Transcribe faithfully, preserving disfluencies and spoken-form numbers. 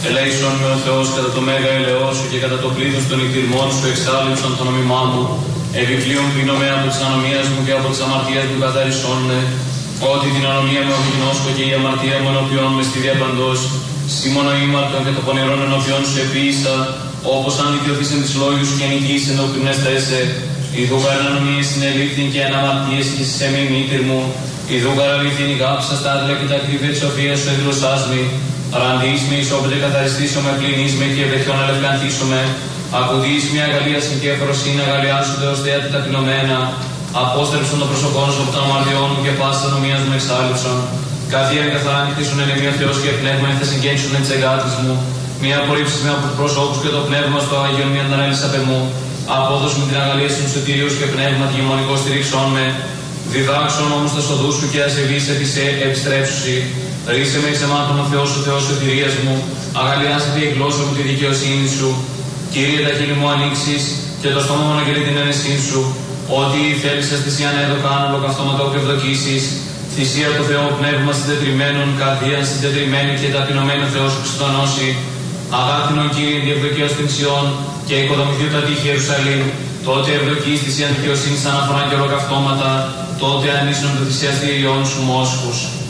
Ελέησον με ο Θεός κατά το μέγα ελαιό σου και κατά το πλήθος των εκτιρμών σου εξάλληψον το νόμιμά μου. Επιπλέον πλύνομαι από της ανομίας μου και από της αμαρτίας μου καθαρισόν με. Ότι την ανομία μου απογινώσκω και η αμαρτία μου ενώπιον με στη διαπαντός. Σήμωνο ήμαρτον και το πονηρόν ενώπιον σου επίησα. Όπως αν δικαιωθείς εν της λόγιου σου και νικείς εν οπινέσταεσαι. Ιδού παρανομίες συνελήφθην και αναμαρτίες και σε μη μήτηρ μου. Ιδού παραλήφθην η κάψα στα άδεια και τα κρύβε της σοφίας σου εκδηλωσάς με. Ραντείς με ισόπεδε καθαριστήσω με πλυνείς με και ευδεχιόν αλευκαντήσω με. Ακουδείς μια αγαλία συγκέφροσύνη αγαλιάσονται ως θέατη ταπεινωμένα. Απόστρεψον το προσωπόν σου από τον αμαρτιών μου και πάσης ανομίας μου εξάλληψον. Καθίαν καθαράν κτίσουν εν εμεί ο Θεός και πνεύμα εν θα συγκέντρησουν εν της εγκάτης μου. Μια απορρίψη με από τους προσώπους και το πνεύμα στο Άγιον μια αντανέλης απ' εμού. Απόδοση με την αγαλία στην σωτηρίου και πνεύμα τη γεμονικό στηρίξον με. Διδάξον όμως τα σοδού σου και ασεβείς επί σε επιστρέψουσι. Ρίσε με εξεμάτων ο Θεός, ο Θεός σωτηρίας μου. Αγαλιάσετε η γλώσσα μου τη δικαιοσύνη σου. Κύριε, τα χείλη μου ανοίξεις και το στόμα μου αναγγελεί την ένεσή σου. Ότι θέλεις θυσίαν έδωκα άνολο καυτώματα όπου ευδοκίσεις. Θυσία του Θεού πνεύμα συντετριμένων, καρδία συντετριμένη και ταπεινωμένη ο Θεός σου ξετονώσει. Αγάθινον Κύριε, διευδοκία στην Σιών και οικοδομηθεί τα τείχη Ιερουσαλήμ. Τότε ευδοκείς θυσίαν δικαιοσύνης αναφορά και ολοκαυτώματα. Τότε ανήσουν το θυσιαστήριον σου μόσχους.